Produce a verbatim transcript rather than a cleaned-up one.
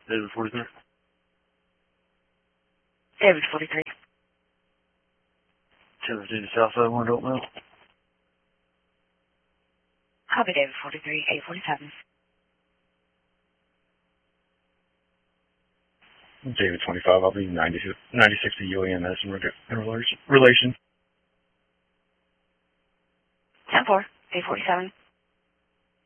David forty-three. David forty-three. ten fifteen to Southside, one adult male. Copy David forty-three, eight forty-seven. David twenty-five, I'll be ninety-six to U A N S in relation. ten four, eight forty-seven.